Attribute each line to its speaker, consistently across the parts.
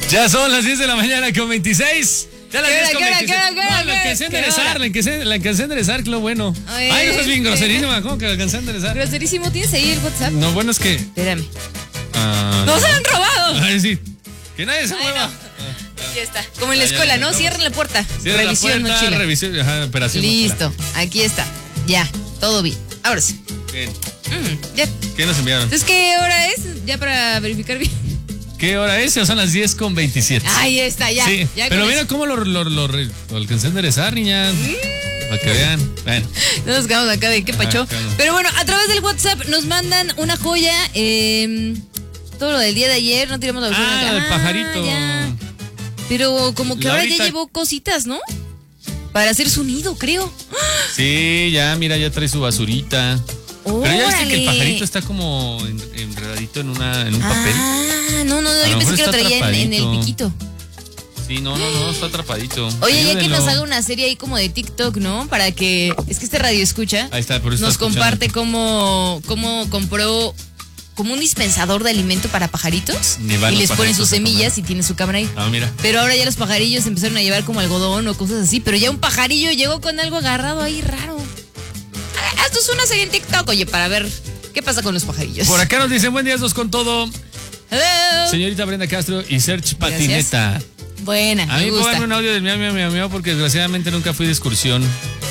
Speaker 1: Ya son las 10 de la mañana con 26. Ya las 10 con 26. No, la alcancé a enderezar, lo bueno. Ay, no estás bien groserísima. ¿Cómo que la alcancé a enderezar?
Speaker 2: Groserísimo, ¿tienes ahí el WhatsApp?
Speaker 1: No, bueno, es que...
Speaker 2: Espérame. ¡Nos han robado!
Speaker 1: Ay, sí. Que nadie se mueva.
Speaker 2: Aquí está. Como en la escuela, ¿no? Cierren la puerta.
Speaker 1: Cierren
Speaker 2: Revisión,
Speaker 1: la puerta,
Speaker 2: mochila.
Speaker 1: revisión, operación.
Speaker 2: Listo.
Speaker 1: Mochila.
Speaker 2: Aquí está. Ya. Todo bien. Ahora sí.
Speaker 1: Bien.
Speaker 2: Ya.
Speaker 1: ¿Qué nos enviaron?
Speaker 2: Entonces, ¿qué hora es? Ya para verificar bien.
Speaker 1: ¿Qué hora es? Son las 10 con 27.
Speaker 2: Ahí está, ya.
Speaker 1: Sí,
Speaker 2: ya
Speaker 1: pero mira cómo lo alcancé a enderezar, niña. Para que vean. Bueno.
Speaker 2: No nos quedamos acá de qué pacho.
Speaker 1: Claro.
Speaker 2: Pero bueno, a través del WhatsApp nos mandan una joya. Todo lo del día de ayer, no tiramos la basura.
Speaker 1: El pajarito.
Speaker 2: Ya. Pero como que ahora
Speaker 1: ahorita...
Speaker 2: ya llevó cositas, ¿no? Para hacer su nido, creo.
Speaker 1: Sí, ya, mira, ya trae su basurita.
Speaker 2: ¡Órale!
Speaker 1: Pero ya viste que el pajarito está como enredadito en un papel.
Speaker 2: No, yo pensé que lo traía en el piquito.
Speaker 1: Sí, no, está atrapadito.
Speaker 2: Oye, ya que nos haga una serie ahí como de TikTok, ¿no? Para que, es que este radio escucha.
Speaker 1: Ahí está, por eso
Speaker 2: nos
Speaker 1: está
Speaker 2: comparte cómo compró como un dispensador de alimento para pajaritos y les ponen sus semillas y tiene su cámara ahí.
Speaker 1: Ah, mira.
Speaker 2: Pero ahora ya los pajarillos empezaron a llevar como algodón o cosas así, pero ya un pajarillo llegó con algo agarrado ahí raro. Esto es una serie en TikTok, oye, para ver qué pasa con los pajarillos.
Speaker 1: Por acá nos dicen, buen día, dos con todo.
Speaker 2: Hello.
Speaker 1: Señorita Brenda Castro y Serge Patineta.
Speaker 2: Gracias. Buena,
Speaker 1: a mí
Speaker 2: me gusta.
Speaker 1: pónganme un audio del miau, porque desgraciadamente nunca fui de excursión.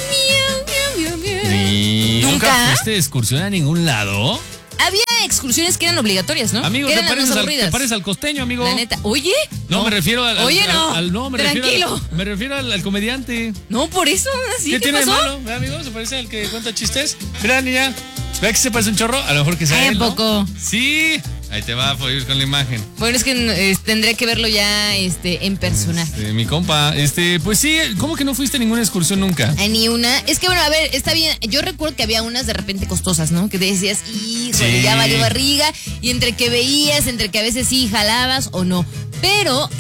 Speaker 1: ¿Y nunca fuiste de excursión a ningún lado?
Speaker 2: Había excursiones que eran obligatorias, ¿no?
Speaker 1: Amigo,
Speaker 2: te
Speaker 1: pareces al costeño, amigo.
Speaker 2: La neta. Oye.
Speaker 1: No, me refiero al...
Speaker 2: Oye, no.
Speaker 1: Tranquilo. Me refiero al comediante.
Speaker 2: No, por eso, así.
Speaker 1: ¿Qué tiene
Speaker 2: pasó?
Speaker 1: de malo? ¿Ve, amigo? ¿Se parece al que cuenta chistes? Mira, niña. ¿Ve que se parece un chorro? A lo mejor que sea él, ¿no?
Speaker 2: ¿A poco?
Speaker 1: Sí. Ahí te va a ir con la imagen.
Speaker 2: Bueno, es que tendré que verlo ya en personaje.
Speaker 1: Mi compa, pues sí, ¿cómo que no fuiste a ninguna excursión nunca?
Speaker 2: Ni una. Es que bueno, a ver, está bien. Yo recuerdo que había unas de repente costosas, ¿no? Que decías, híjole, sí, ya valió barriga. Y entre que veías, entre que a veces sí jalabas o no. Pero,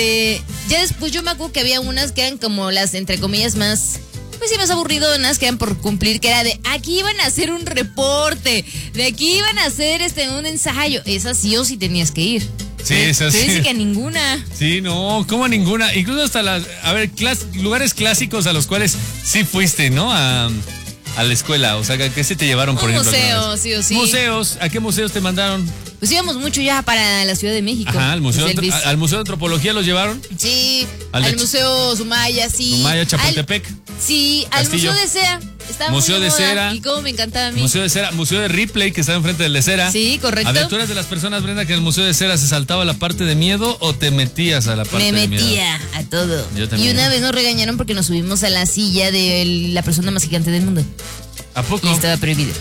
Speaker 2: ya después yo me acuerdo que había unas que eran como las, entre comillas, más... Pues sí, más aburridonas, que eran por cumplir, que era de aquí iban a hacer un reporte, de aquí iban a hacer un ensayo. Esas sí o sí tenías que ir.
Speaker 1: Sí, esas sí.
Speaker 2: Se dice que a ninguna.
Speaker 1: Sí, no, ¿cómo a ninguna? Incluso hasta lugares clásicos a los cuales sí fuiste, ¿no? A la escuela, o sea, ¿qué se te llevaron, por ejemplo?
Speaker 2: Museos, sí o sí.
Speaker 1: Museos, ¿a qué museos te mandaron?
Speaker 2: Pues íbamos mucho ya para la Ciudad de México.
Speaker 1: Ajá, al Museo de Antropología los llevaron.
Speaker 2: Sí, al Museo Sumaya, sí.
Speaker 1: Sumaya, Chapultepec.
Speaker 2: Sí,
Speaker 1: Castillo.
Speaker 2: al Museo de Cera. Estaba
Speaker 1: Museo
Speaker 2: muy
Speaker 1: de
Speaker 2: moda,
Speaker 1: Cera.
Speaker 2: Y cómo me encantaba a mí.
Speaker 1: Museo de Cera, Museo de Ripley, que está enfrente del de Cera.
Speaker 2: Sí, correcto.
Speaker 1: A ver, ¿tú eres de las personas, Brenda, que en el Museo de Cera se saltaba la parte de miedo o te metías a la parte de miedo?
Speaker 2: Me metía a todo.
Speaker 1: Yo también.
Speaker 2: Y una vez nos regañaron porque nos subimos a la silla de la persona más gigante del mundo.
Speaker 1: ¿A poco?
Speaker 2: Y estaba prohibido.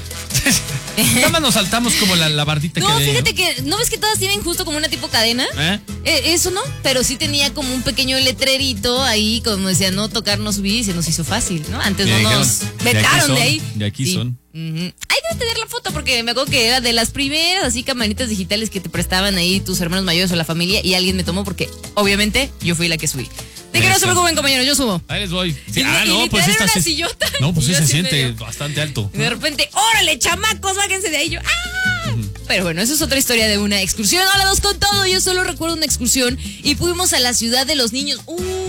Speaker 1: Nada más nos saltamos como la bardita que
Speaker 2: No,
Speaker 1: hay,
Speaker 2: fíjate que, ¿no ves que todas tienen justo como una tipo cadena? Eso no, pero sí tenía como un pequeño letrerito ahí, como decía, no tocar, no subir, y se nos hizo fácil, ¿no? Antes no nos vetaron de ahí.
Speaker 1: De aquí son.
Speaker 2: Ahí debes tener la foto, porque me acuerdo que era de las primeras así camaritas digitales que te prestaban ahí tus hermanos mayores o la familia, y alguien me tomó porque, obviamente, yo fui la que subí. De que no se preocupen, compañeros, yo subo.
Speaker 1: Ahí les voy. Sí,
Speaker 2: pues esta una sillota.
Speaker 1: No, pues sí se siente
Speaker 2: medio
Speaker 1: bastante alto.
Speaker 2: De repente, órale, chamacos, bájense de ahí. Yo, ¡ah! Pero bueno, eso es otra historia de una excursión. Hola, dos con todo. Yo solo recuerdo una excursión y fuimos a la Ciudad de los Niños.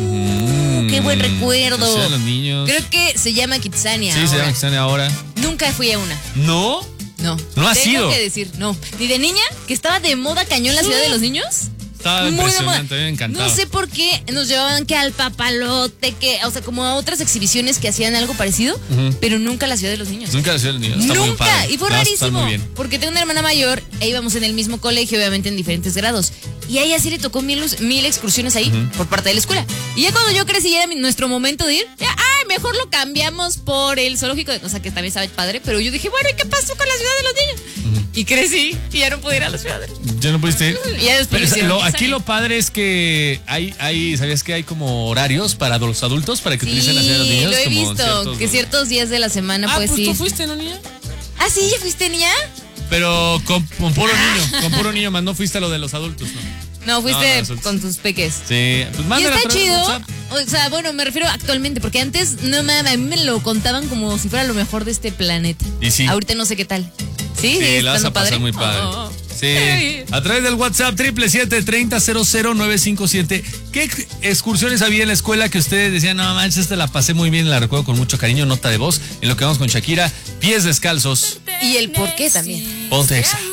Speaker 2: Qué buen recuerdo.
Speaker 1: La Ciudad de los Niños.
Speaker 2: Creo que se llama Kitsania.
Speaker 1: Sí, se llama Kitsania ahora.
Speaker 2: Nunca fui a una.
Speaker 1: ¿No?
Speaker 2: No.
Speaker 1: ¿No has ido?
Speaker 2: Tengo que decir, no. Ni de niña, que estaba de moda cañón la Ciudad de los Niños.
Speaker 1: Estaba
Speaker 2: muy
Speaker 1: impresionante, me encantaba.
Speaker 2: No sé por qué nos llevaban que al papalote, o sea, como a otras exhibiciones que hacían algo parecido, pero nunca a la Ciudad de los Niños.
Speaker 1: Nunca a la Ciudad de los Niños. Está
Speaker 2: nunca.
Speaker 1: Muy padre.
Speaker 2: Y fue rarísimo.
Speaker 1: Muy bien.
Speaker 2: Porque tengo una hermana mayor e íbamos en el mismo colegio, obviamente en diferentes grados. Y a ella sí le tocó mil excursiones ahí por parte de la escuela. Y ya cuando yo crecí, ya era nuestro momento de ir. Ya, mejor lo cambiamos por el zoológico. O sea, que también sabe padre. Pero yo dije, bueno, ¿y qué pasó con la Ciudad de los Niños? Y crecí y ya no pude ir a la Ciudad de los Niños.
Speaker 1: ¿Ya no pudiste ir?
Speaker 2: Y ya después
Speaker 1: aquí lo padre es que hay, ¿sabías que hay como horarios para los adultos para que utilicen la Ciudad de los Niños?
Speaker 2: Lo he
Speaker 1: como
Speaker 2: visto, que ciertos días de la semana pues sí.
Speaker 1: ¿Tú fuiste, no, niña?
Speaker 2: Sí, ¿ya fuiste, niña?
Speaker 1: Pero con puro niño, más no fuiste a lo de los adultos, ¿no?
Speaker 2: No, fuiste con tus peques.
Speaker 1: Sí, pues
Speaker 2: y está chido. O sea, bueno, me refiero actualmente, porque antes no mames, a mí me lo contaban como si fuera lo mejor de este planeta.
Speaker 1: Y sí.
Speaker 2: Ahorita no sé qué tal. Sí,
Speaker 1: la vas a pasar
Speaker 2: padre.
Speaker 1: muy padre. Sí. A través del WhatsApp 777-30-00957. ¿Qué excursiones había en la escuela que ustedes decían, no manches, esta la pasé muy bien, la recuerdo con mucho cariño? Nota de voz en lo que vamos con Shakira, Pies Descalzos.
Speaker 2: Y el por qué también.
Speaker 1: Ponte Exa.